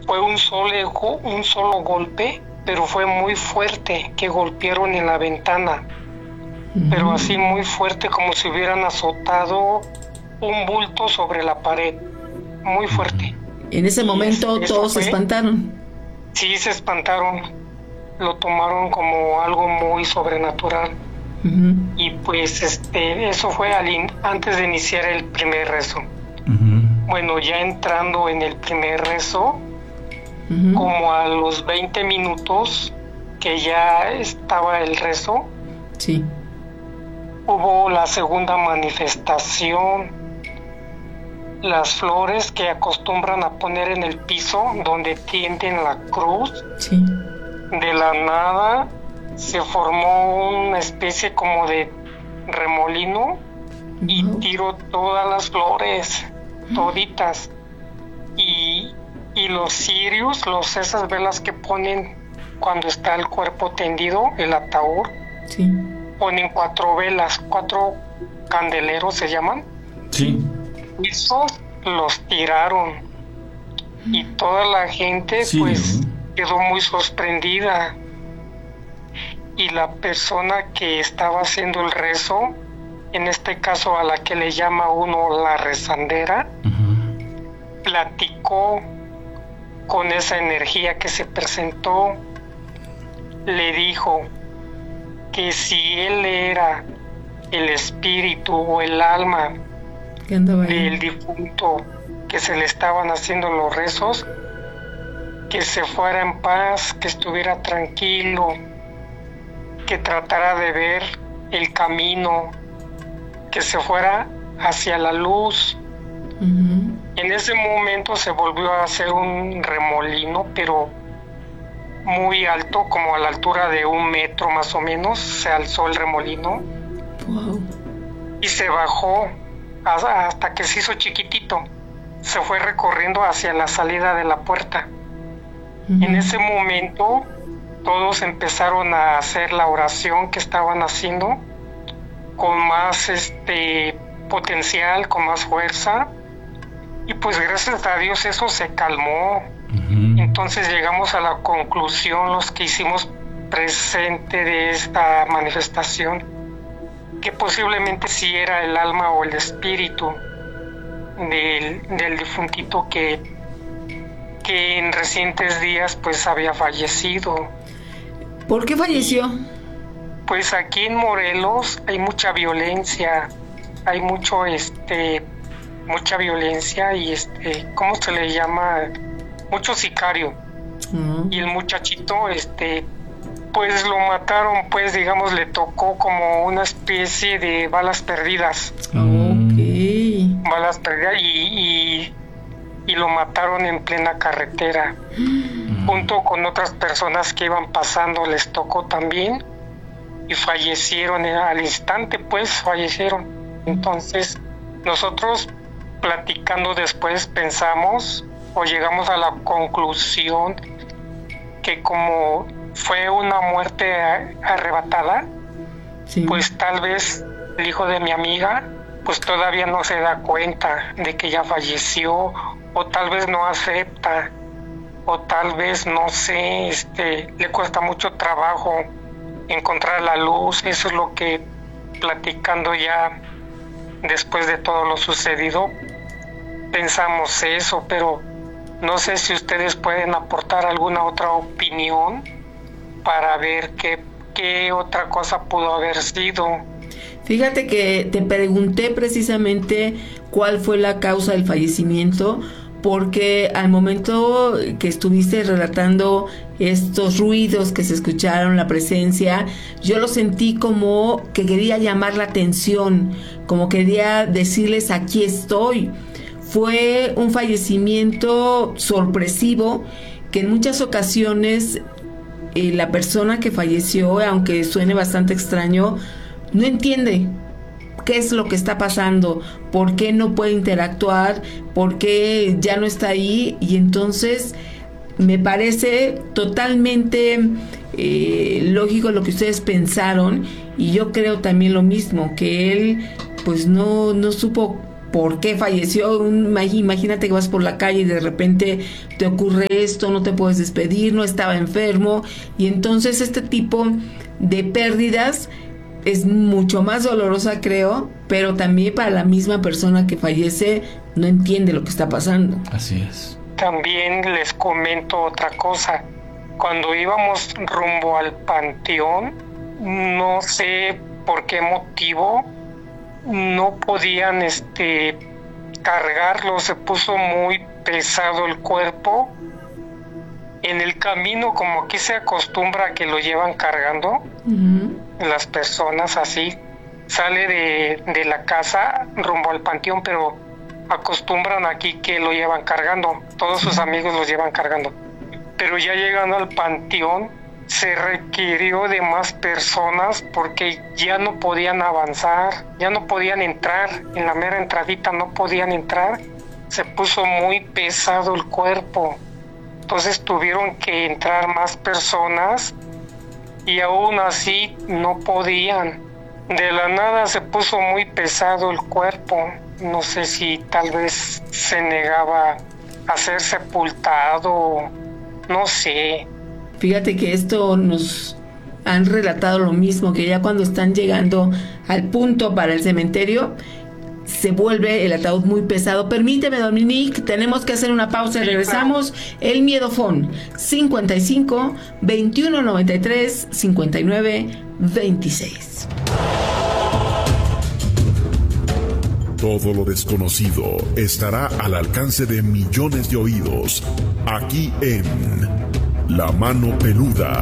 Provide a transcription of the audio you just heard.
fue un solo golpe, pero fue muy fuerte, que golpearon en la ventana, pero así muy fuerte, como si hubieran azotado un bulto sobre la pared, muy fuerte. En ese momento todos se espantaron. Sí, se espantaron, lo tomaron como algo muy sobrenatural. Y pues eso fue antes de iniciar el primer rezo. Bueno, ya entrando en el primer rezo, como a los 20 minutos que ya estaba el rezo, sí, hubo la segunda manifestación. Las flores que acostumbran a poner en el piso donde tienden la cruz, sí, de la nada se formó una especie como de remolino y tiró todas las flores, toditas, y los cirios, esas velas que ponen cuando está el cuerpo tendido, el ataúd, sí, ponen 4 velas, 4 candeleros se llaman. Sí. Esos los tiraron y toda la gente pues quedó muy sorprendida, y la persona que estaba haciendo el rezo, en este caso a la que le llama uno la rezandera, platicó con esa energía que se presentó, le dijo que si él era el espíritu o el alma del difunto que se le estaban haciendo los rezos, que se fuera en paz, que estuviera tranquilo, que tratara de ver el camino, que se fuera hacia la luz. En ese momento se volvió a hacer un remolino, pero muy alto, como a la altura de 1 metro más o menos, se alzó el remolino. Wow. Y se bajó hasta que se hizo chiquitito, se fue recorriendo hacia la salida de la puerta. En ese momento todos empezaron a hacer la oración que estaban haciendo con más potencial, con más fuerza, y pues gracias a Dios eso se calmó. Entonces llegamos a la conclusión, los que hicimos presente de esta manifestación, que posiblemente sí era el alma o el espíritu del difuntito que en recientes días pues había fallecido. ¿Por qué falleció? Pues aquí en Morelos hay mucha violencia, hay mucha violencia y ¿cómo se le llama? Mucho sicario. Y el muchachito pues lo mataron, pues digamos le tocó como una especie de balas perdidas. Balas perdidas y lo mataron en plena carretera. Junto con otras personas que iban pasando les tocó también y fallecieron al instante, pues fallecieron. Entonces nosotros platicando después pensamos o llegamos a la conclusión que como fue una muerte arrebatada, pues tal vez el hijo de mi amiga pues todavía no se da cuenta de que ya falleció, o tal vez no acepta, o tal vez no sé, le cuesta mucho trabajo encontrar la luz. Eso es lo que, platicando ya después de todo lo sucedido, pensamos eso, pero no sé si ustedes pueden aportar alguna otra opinión para ver qué otra cosa pudo haber sido. Fíjate que te pregunté precisamente cuál fue la causa del fallecimiento, porque al momento que estuviste relatando estos ruidos que se escucharon, la presencia, yo lo sentí como que quería llamar la atención, como quería decirles aquí estoy. Fue un fallecimiento sorpresivo que en muchas ocasiones la persona que falleció, aunque suene bastante extraño, no entiende qué es lo que está pasando, por qué no puede interactuar, por qué ya no está ahí, y entonces me parece totalmente lógico lo que ustedes pensaron, y yo creo también lo mismo, que él pues no supo por qué falleció. Imagínate que vas por la calle y de repente te ocurre esto, no te puedes despedir, no estaba enfermo, y entonces este tipo de pérdidas es mucho más dolorosa, creo, pero también para la misma persona que fallece no entiende lo que está pasando. Así es. También les comento otra cosa. Cuando íbamos rumbo al panteón, no sé por qué motivo no podían cargarlo, se puso muy pesado el cuerpo. En el camino, como aquí se acostumbra a que lo llevan cargando, las personas así, sale de la casa rumbo al panteón, pero acostumbran aquí que lo llevan cargando, todos sus amigos los llevan cargando. Pero ya llegando al panteón, se requirió de más personas porque ya no podían avanzar, ya no podían entrar, en la mera entradita no podían entrar, se puso muy pesado el cuerpo. Entonces tuvieron que entrar más personas y aún así no podían. De la nada se puso muy pesado el cuerpo. No sé si tal vez se negaba a ser sepultado, no sé. Fíjate que esto nos han relatado lo mismo, que ya cuando están llegando al punto para el cementerio, se vuelve el ataúd muy pesado. Permíteme, Dominique, tenemos que hacer una pausa y regresamos. El Miedofón, 55 21 93 59 26. Todo lo desconocido estará al alcance de millones de oídos, aquí en La Mano Peluda,